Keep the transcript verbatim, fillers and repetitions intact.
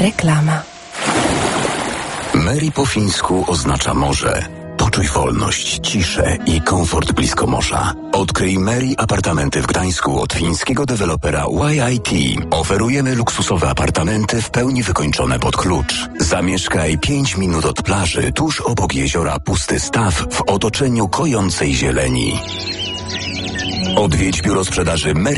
Reklama. Mary po fińsku oznacza morze. Poczuj wolność, ciszę i komfort blisko morza. Odkryj Mary apartamenty w Gdańsku od fińskiego dewelopera Y I T. Oferujemy luksusowe apartamenty w pełni wykończone pod klucz. Zamieszkaj pięć minut od plaży, tuż obok jeziora Pusty Staw w otoczeniu kojącej zieleni. Odwiedź biuro sprzedaży Mary